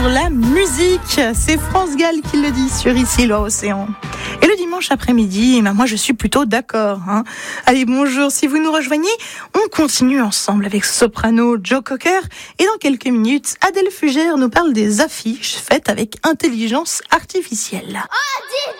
la musique. C'est France Gall qui le dit sur Ici l'Océan. Et le dimanche après-midi, moi je suis plutôt d'accord. Allez, bonjour, si vous nous rejoignez, on continue ensemble avec soprano Joe Cocker. Et dans quelques minutes, Adèle Fugère nous parle des affiches faites avec intelligence artificielle.